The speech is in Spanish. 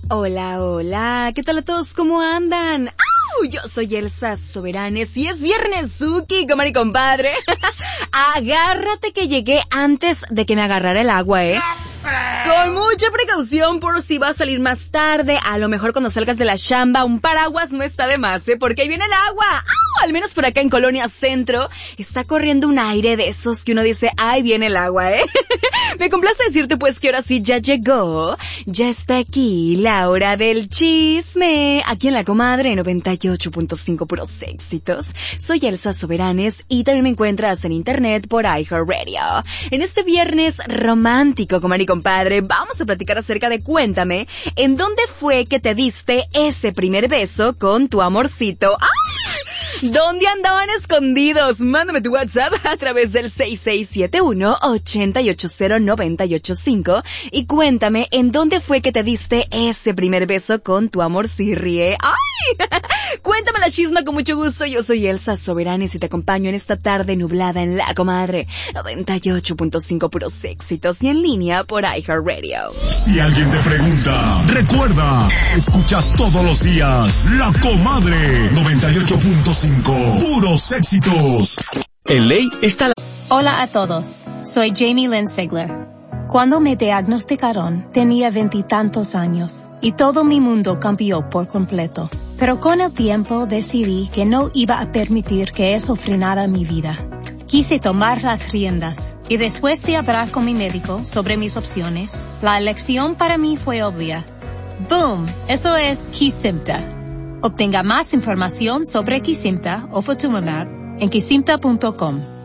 Hola, hola, ¿qué tal a todos? ¿Cómo andan? ¡Au! Yo soy Elsa Soberanes y es viernes, Suki, comadre y compadre. Agárrate que llegué antes de que me agarrara el agua, Con mucha precaución por si va a salir más tarde, a lo mejor cuando salgas de la chamba, un paraguas no está de más, porque ahí viene el agua. ¡Au! Al menos por acá en Colonia Centro, está corriendo un aire de esos que uno dice, ahí viene el agua, Me complace decirte pues que ahora sí ya llegó, ya está aquí la hora del chisme, aquí en La Comadre 98.5 puros éxitos. Soy Elsa Soberanes y también me encuentras en internet por iHeartRadio. En este viernes romántico, comadre y compadre, vamos a platicar acerca de Cuéntame, ¿en dónde fue que te diste ese primer beso con tu amorcito? ¡Ay! ¿Dónde andaban escondidos? Mándame tu WhatsApp a través del 6671-880-985 y cuéntame en dónde fue que te diste ese primer beso con tu amor Sirrie. ¡Ay! Cuéntame la chisma con mucho gusto. Yo soy Elsa Soberanes y te acompaño en esta tarde nublada en La Comadre 98.5 puros éxitos y en línea por iHeartRadio. Si alguien te pregunta, recuerda, escuchas todos los días La Comadre 98.5 puros éxitos. En ley está la... Hola a todos, soy Jamie Lynn Sigler. Cuando me diagnosticaron, tenía 20 y tantos años y todo mi mundo cambió por completo. Pero con el tiempo decidí que no iba a permitir que eso frenara mi vida. Quise tomar las riendas y después de hablar con mi médico sobre mis opciones, la elección para mí fue obvia. ¡Boom! Eso es Kesimpta. Obtenga más información sobre Kesimpta o Ofatumumab en kesimpta.com.